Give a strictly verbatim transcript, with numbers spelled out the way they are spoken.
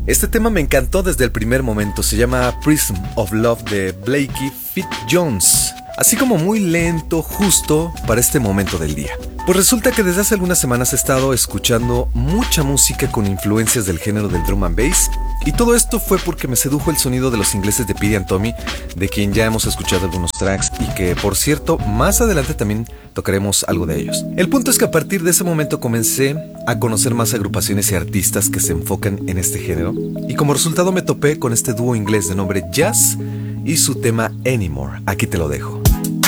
Este tema me encantó desde el primer momento, se llama Prism of Love de Blakey Fit Jones, así como muy lento, justo para este momento del día. Pues resulta que desde hace algunas semanas he estado escuchando mucha música con influencias del género del drum and bass, y todo esto fue porque me sedujo el sonido de los ingleses de P and Tommy, de quien ya hemos escuchado algunos tracks y que, por cierto, más adelante también tocaremos algo de ellos. El punto es que a partir de ese momento comencé a conocer más agrupaciones y artistas que se enfocan en este género, y como resultado me topé con este dúo inglés de nombre Jazz y su tema Anymore. Aquí te lo dejo.